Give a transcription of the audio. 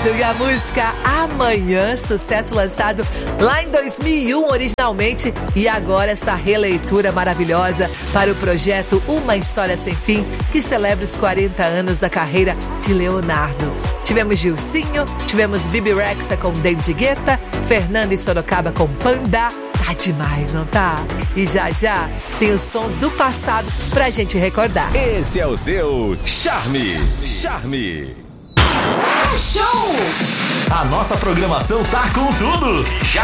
E a música Amanhã, sucesso lançado lá em 2001 originalmente, e agora esta releitura maravilhosa para o projeto Uma História Sem Fim, que celebra os 40 anos da carreira de Leonardo. Tivemos Gilcinho, tivemos Bibi Rexha com David Guetta, Fernando e Sorocaba com Panda. Tá demais, não tá? E já já tem os sons do passado pra gente recordar. Esse é o seu Charme. Charme. Show! A nossa programação tá com tudo. Já